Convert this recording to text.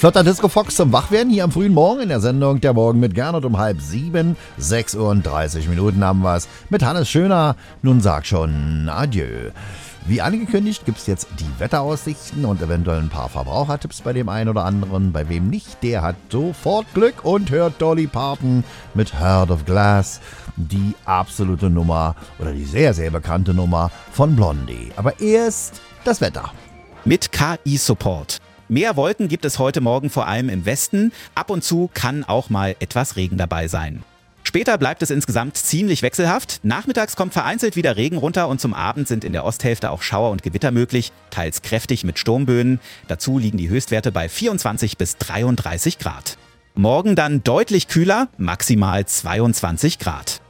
Flotter Disco Fox zum Wachwerden hier am frühen Morgen in der Sendung Der Morgen mit Gernot um 6:30. 6:30 haben wir es mit Hannes Schöner. Nun sag schon Adieu. Wie angekündigt gibt es jetzt die Wetteraussichten und eventuell ein paar Verbrauchertipps bei dem einen oder anderen. Bei wem nicht, der hat sofort Glück und hört Dolly Parton mit Heart of Glass. Die absolute Nummer oder die sehr, sehr bekannte Nummer von Blondie. Aber erst das Wetter. Mit KI-Support. Mehr Wolken gibt es heute Morgen vor allem im Westen. Ab und zu kann auch mal etwas Regen dabei sein. Später bleibt es insgesamt ziemlich wechselhaft. Nachmittags kommt vereinzelt wieder Regen runter und zum Abend sind in der Osthälfte auch Schauer und Gewitter möglich, teils kräftig mit Sturmböen. Dazu liegen die Höchstwerte bei 24 bis 33 Grad. Morgen dann deutlich kühler, maximal 22 Grad.